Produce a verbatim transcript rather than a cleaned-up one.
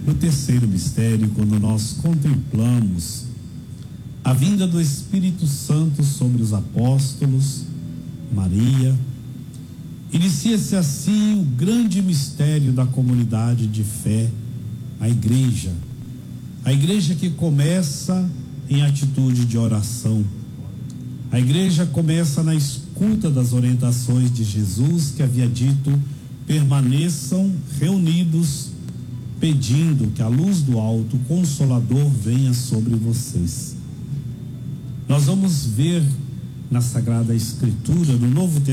No terceiro mistério, quando nós contemplamos a vinda do Espírito Santo sobre os apóstolos, Maria, inicia-se assim o grande mistério da comunidade de fé, a igreja. A igreja que começa em atitude de oração. A igreja começa na escuta das orientações de Jesus, que havia dito: permaneçam reunidos, pedindo que a luz do alto, o Consolador, venha sobre vocês. Nós vamos ver na Sagrada Escritura, no Novo Testamento,